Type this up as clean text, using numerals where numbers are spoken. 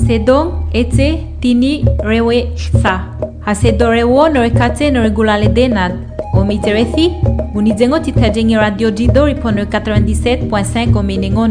Sedong ete tini rewe sa. Hasedorewo norekate noregulale denad. Omiterethi, unizengo titajengi radio Jiddo ripono 97.5 omenengo